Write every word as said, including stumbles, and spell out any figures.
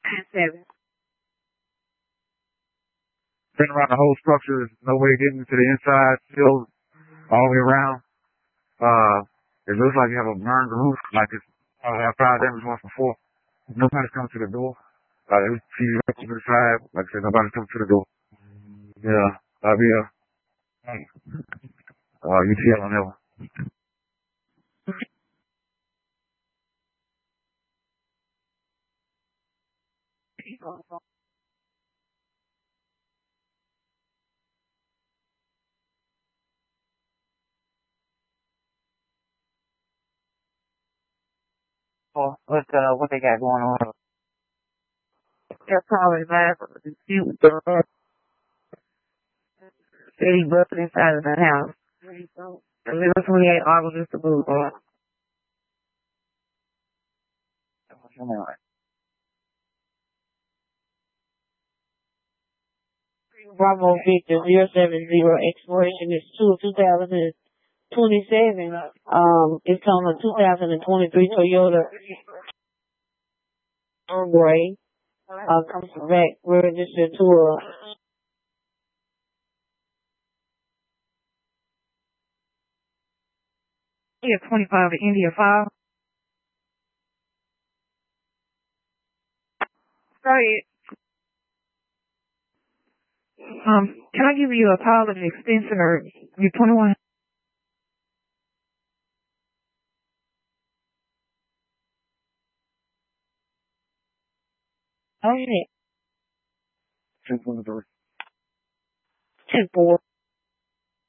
nine seven. Been around the whole structure. There's no way getting to the inside. Still all the way around. Uh, it looks like you have a burned roof, like it's uh, have fire damage once before. Nobody's coming to the door. Uh, they see you right to the side. Like I said, nobody's coming to the door. Yeah, I'll be uh, uh, U T L on that one. Oh, what uh, what they got going on? They're probably mad for the dispute with the uh, said he busted inside of the house. And then that's when he had arguments to move on. Bravo Victor zero seven zero expiration is two two thousand twenty seven. Um, it's on a two thousand and twenty three Toyota Gray. Uh, comes back registered to a India twenty-five to India five. Sorry. Um, can I give you a call at an extension or you twenty-one? oh yeah, Ten twenty-three. ten four.